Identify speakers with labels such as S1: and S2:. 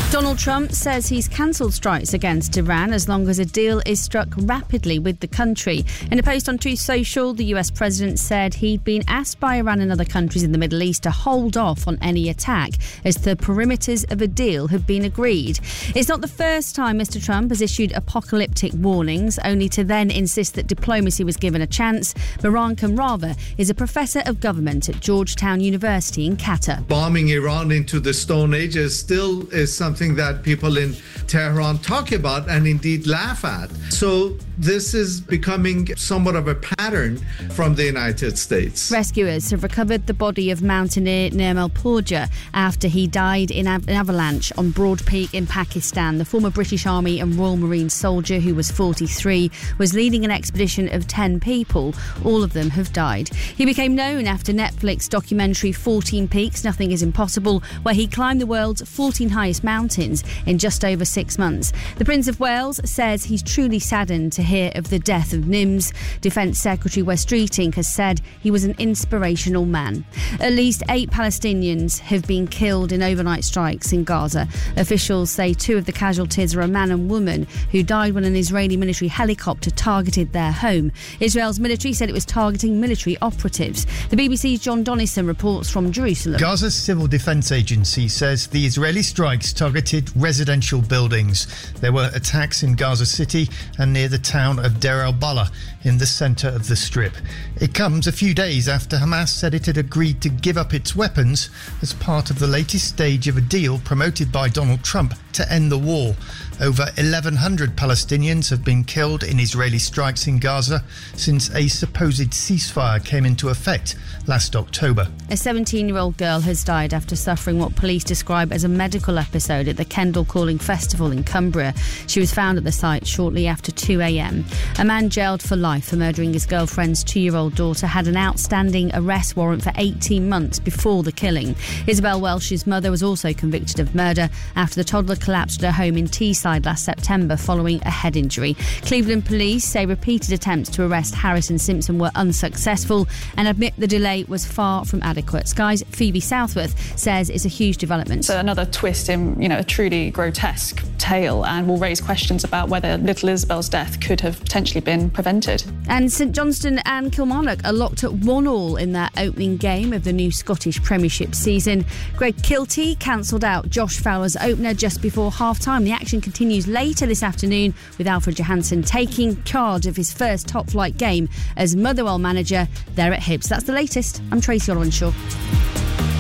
S1: Donald Trump says he's cancelled strikes against Iran as long as a deal is struck rapidly with the country. In a post on Truth Social, the US president said he'd been asked by Iran and other countries in the Middle East to hold off on any attack as the perimeters of a deal have been agreed. It's not the first time Mr. Trump has issued apocalyptic warnings, only to then insist that diplomacy was given a chance. Mehran Kamrava is a professor of government at Georgetown University in Qatar.
S2: Bombing Iran into the Stone Age still is something that people in Tehran talk about and indeed laugh at. So this is becoming somewhat of a pattern from the United States.
S1: Rescuers have recovered the body of mountaineer Nirmal Purja after he died in an avalanche on Broad Peak in Pakistan. The former British Army and Royal Marine soldier, who was 43, was leading an expedition of 10 people. All of them have died. He became known after Netflix documentary 14 Peaks, Nothing is Impossible, where he climbed the world's 14 highest mountains in just over 6 months. The Prince of Wales says he's truly saddened to hear of the death of Nims. Defence Secretary Wes Streeting has said he was an inspirational man. At least 8 Palestinians have been killed in overnight strikes in Gaza. Officials say 2 of the casualties are a man and woman who died when an Israeli military helicopter targeted their home. Israel's military said it was targeting military operatives. The BBC's John Donnison reports from Jerusalem.
S3: Gaza's Civil Defence Agency says the Israeli strikes targeted residential buildings. There were attacks in Gaza City and near the town of Deir al-Balah in the centre of the Strip. It comes a few days after Hamas said it had agreed to give up its weapons as part of the latest stage of a deal promoted by Donald Trump to end the war. Over 1,100 Palestinians have been killed in Israeli strikes in Gaza since a supposed ceasefire came into effect last October.
S1: A 17-year-old girl has died after suffering what police describe as a medical episode at the Kendal Calling Festival in Cumbria. She was found at the site shortly after 2 a.m. A man jailed for life for murdering his girlfriend's 2-year-old daughter had an outstanding arrest warrant for 18 months before the killing. Isabel Welsh's mother was also convicted of murder after the toddler collapsed at her home in Teesside last September following a head injury. Cleveland police say repeated attempts to arrest Harris and Simpson were unsuccessful and admit the delay was far from adequate. Sky's Phoebe Southworth says it's a huge development.
S4: So another twist in, a truly grotesque tale, and will raise questions about whether little Isabel's death could have potentially been prevented.
S1: And St Johnstone and Kilmarnock are locked at 1-1 in their opening game of the new Scottish Premiership season. Greg Kiltie cancelled out Josh Fowler's opener just before half-time. The action continues later this afternoon with Alfred Johansson taking charge of his first top-flight game as Motherwell manager there at Hibs. That's the latest. I'm Tracy Olwenshaw.